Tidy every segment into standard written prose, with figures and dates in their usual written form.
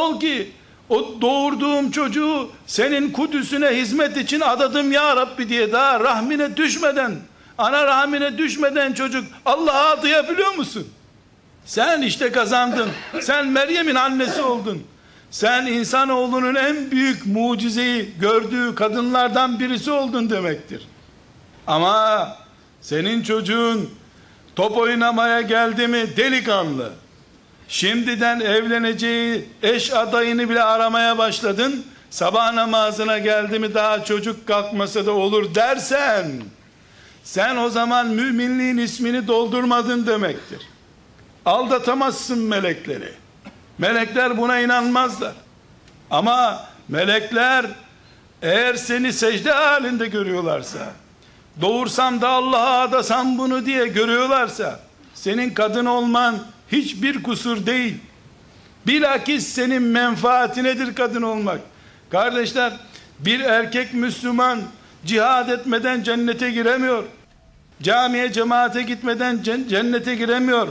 ol ki o doğurduğum çocuğu senin Kudüs'üne hizmet için adadım ya Rabbi diye, daha rahmine düşmeden, ana rahmine düşmeden çocuk Allah'a adayabiliyor musun? Sen işte kazandın. Sen Meryem'in annesi oldun. Sen insanoğlunun en büyük mucizeyi gördüğü kadınlardan birisi oldun demektir. Ama senin çocuğun top oynamaya geldi mi delikanlı, şimdiden evleneceği eş adayını bile aramaya başladın, sabah namazına geldi mi daha çocuk kalkmasa da olur dersen, sen o zaman müminliğin ismini doldurmadın demektir. Aldatamazsın melekleri. Melekler buna inanmazlar. Ama melekler eğer seni secde halinde görüyorlarsa, doğursam da Allah'a adasam bunu diye görüyorlarsa, senin kadın olman hiçbir kusur değil. Bilakis senin menfaatinedir kadın olmak. Kardeşler, bir erkek Müslüman cihad etmeden cennete giremiyor. Camiye cemaate gitmeden cennete giremiyor.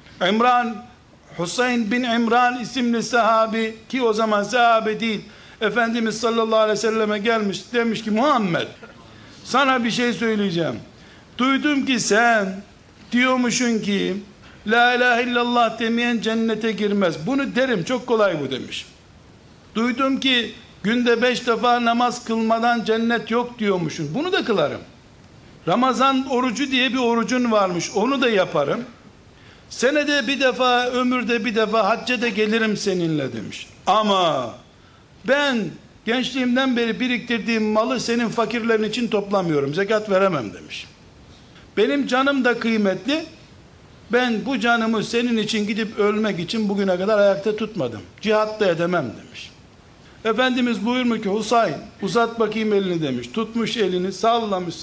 Hüseyin bin İmran isimli sahabi, ki o zaman sahabe değil, Efendimiz sallallahu aleyhi ve selleme gelmiş, demiş ki Muhammed, sana bir şey söyleyeceğim. Duydum ki sen diyormuşsun ki la ilahe illallah demeyen cennete girmez. Bunu derim, çok kolay bu demiş. Duydum ki günde 5 defa namaz kılmadan cennet yok diyormuşsun. Bunu da kılarım. Ramazan orucu diye bir orucun varmış, onu da yaparım. Senede bir defa, ömürde bir defa hacca da gelirim seninle demiş. Ama ben gençliğimden beri biriktirdiğim malı senin fakirlerin için toplamıyorum, zekat veremem demiş. Benim canım da kıymetli, ben bu canımı senin için gidip ölmek için bugüne kadar ayakta tutmadım, cihat da edemem demiş. Efendimiz buyurmuş ki Husayn uzat bakayım elini demiş. Tutmuş elini, sallamış.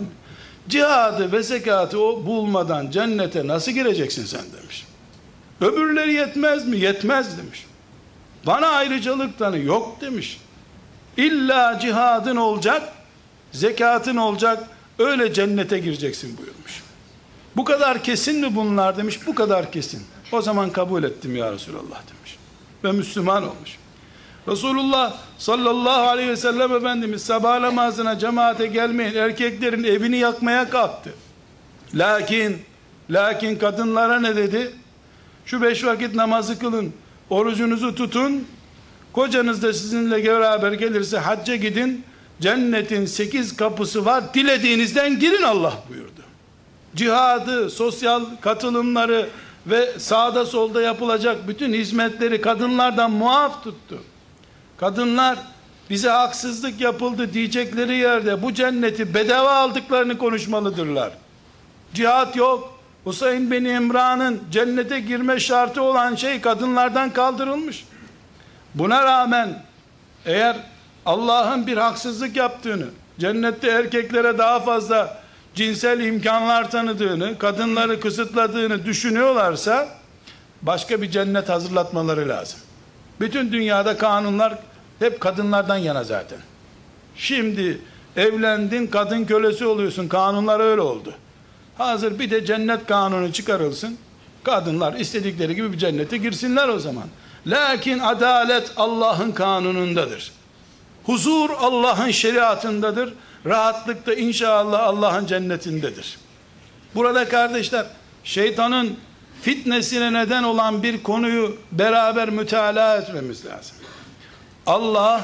Cihadı ve zekatı o bulmadan cennete nasıl gireceksin sen demiş. Öbürleri yetmez mi? Yetmez demiş. Bana ayrıcalık tanı, yok demiş. İlla cihadın olacak, zekatın olacak, öyle cennete gireceksin buyurmuş. Bu kadar kesin mi bunlar demiş. Bu kadar kesin. O zaman kabul ettim ya Resulallah demiş. Ve Müslüman olmuş. Resulullah sallallahu aleyhi ve sellem Efendimiz sabah namazına cemaate gelmeyin erkeklerin evini yakmaya kalktı. Lakin kadınlara ne dedi? Şu 5 vakit namazı kılın, orucunuzu tutun, kocanız da sizinle beraber gelirse hacca gidin, cennetin 8 kapısı var, dilediğinizden girin Allah buyurdu. Cihadı, sosyal katılımları ve sağda solda yapılacak bütün hizmetleri kadınlardan muaf tuttu. Kadınlar bize haksızlık yapıldı diyecekleri yerde bu cenneti bedava aldıklarını konuşmalıdırlar. Cihat yok. Hüseyin bin İmran'ın cennete girme şartı olan şey kadınlardan kaldırılmış. Buna rağmen eğer Allah'ın bir haksızlık yaptığını, cennette erkeklere daha fazla cinsel imkanlar tanıdığını, kadınları kısıtladığını düşünüyorlarsa başka bir cennet hazırlatmaları lazım. Bütün dünyada kanunlar hep kadınlardan yana zaten. Şimdi evlendin, kadın kölesi oluyorsun, kanunlar öyle oldu. Hazır bir de cennet kanunu çıkarılsın, kadınlar istedikleri gibi bir cennete girsinler o zaman. Lakin adalet Allah'ın kanunundadır. Huzur Allah'ın şeriatındadır. Rahatlık da inşallah Allah'ın cennetindedir. Burada kardeşler, şeytanın fitnesine neden olan bir konuyu beraber mütalaa etmemiz lazım. Allah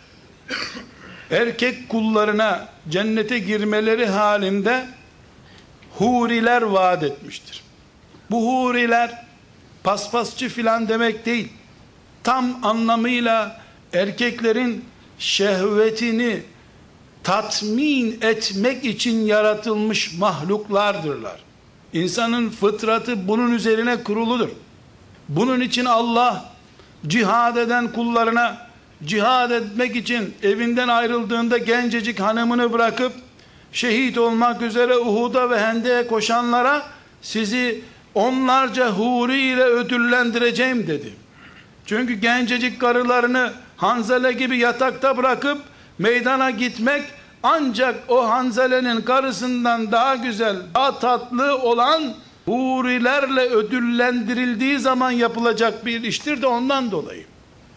erkek kullarına cennete girmeleri halinde huriler vaat etmiştir. Bu huriler paspasçı filan demek değil. Tam anlamıyla erkeklerin şehvetini tatmin etmek için yaratılmış mahluklardırlar. İnsanın fıtratı bunun üzerine kuruludur. Bunun için Allah cihad eden kullarına, cihad etmek için evinden ayrıldığında gencecik hanımını bırakıp şehit olmak üzere Uhud'a ve Hendek'e koşanlara sizi onlarca huri ile ödüllendireceğim dedi. Çünkü gencecik karılarını Hanzale gibi yatakta bırakıp meydana gitmek ancak o Hanzale'nin karısından daha güzel, daha tatlı olan hurilerle ödüllendirildiği zaman yapılacak bir iştir de ondan dolayı.